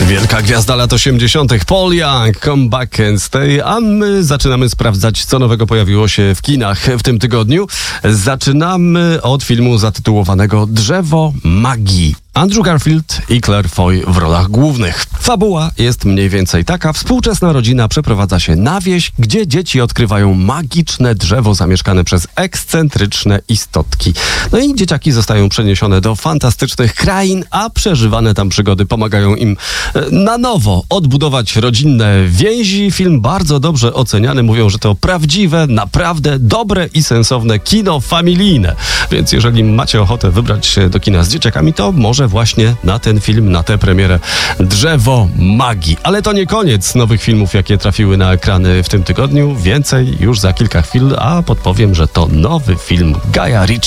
Wielka gwiazda lat 80. Paul Young, Come Back and Stay, a my zaczynamy sprawdzać, co nowego pojawiło się w kinach w tym tygodniu. Zaczynamy od filmu zatytułowanego Drzewo Magii. Andrew Garfield i Claire Foy w rolach głównych. Fabuła jest mniej więcej taka. Współczesna rodzina przeprowadza się na wieś, gdzie dzieci odkrywają magiczne drzewo zamieszkane przez ekscentryczne istotki. No i dzieciaki zostają przeniesione do fantastycznych krain, a przeżywane tam przygody pomagają im na nowo odbudować rodzinne więzi. Film bardzo dobrze oceniany. Mówią, że to prawdziwe, naprawdę dobre i sensowne kino familijne. Więc jeżeli macie ochotę wybrać się do kina z dzieciakami, to może właśnie na ten film, na tę premierę Drzewo Magii. Ale to nie koniec nowych filmów, jakie trafiły na ekrany w tym tygodniu. Więcej już za kilka chwil, a podpowiem, że to nowy film Guya Ritchiego.